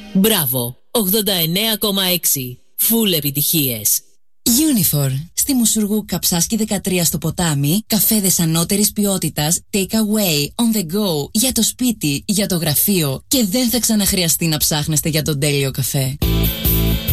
Μπράβο, 89,6. Φουλ επιτυχίες. Unifor. Στη Μουσουργού Καψάσκη 13 στο ποτάμι, καφέδες ανώτερης ποιότητας, take away, on the go, για το σπίτι, για το γραφείο και δεν θα ξαναχρειαστεί να ψάχνεστε για τον τέλειο καφέ.